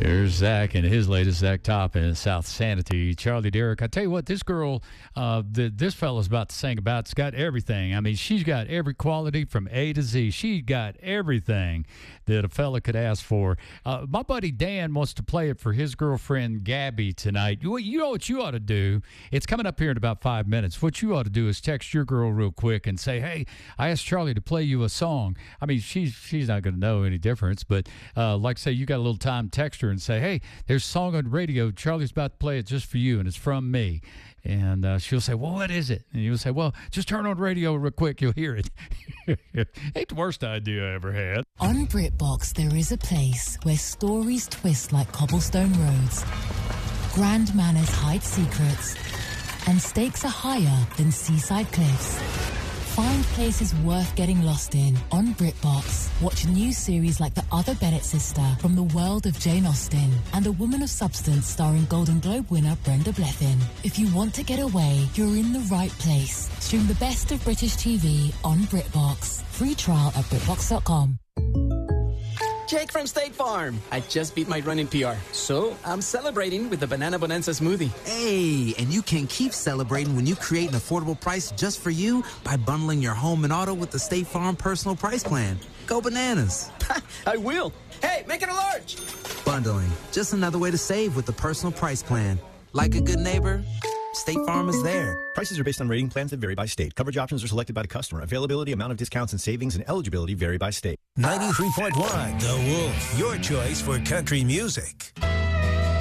Here's Zach and his latest, Zach Top and South Sanity. Charlie Derrick, I tell you what, this girl this fella's about to sing about, it's got everything. I mean, she's got every quality from A to Z. She got everything that a fella could ask for. My buddy Dan wants to play it for his girlfriend Gabby tonight. You know what you ought to do? It's coming up here in about 5 minutes. What you ought to do is text your girl real quick and say, hey, I asked Charlie to play you a song. I mean, she's not going to know any difference, but like say you got a little time, text her and say, hey, there's a song on the radio. Charlie's about to play it just for you, and it's from me. And she'll say, well, what is it? And you'll say, well, just turn on the radio real quick. You'll hear it. Ain't the worst idea I ever had. On BritBox, there is a place where stories twist like cobblestone roads, grand manners hide secrets, and stakes are higher than seaside cliffs. Find places worth getting lost in on BritBox. Watch new series like The Other Bennett Sister from the world of Jane Austen and A Woman of Substance starring Golden Globe winner Brenda Blethyn. If you want to get away, you're in the right place. Stream the best of British TV on BritBox. Free trial at BritBox.com. Jake from State Farm. I just beat my running PR, so I'm celebrating with the Banana Bonanza smoothie. Hey, and you can keep celebrating when you create an affordable price just for you by bundling your home and auto with the State Farm Personal Price Plan. Go bananas. I will. Hey, make it a large. Bundling, just another way to save with the Personal Price Plan. Like a good neighbor, State Farm is there. Prices are based on rating plans that vary by state. Coverage options are selected by the customer. Availability, amount of discounts and savings, and eligibility vary by state. 93.1 The Wolf, your choice for country music.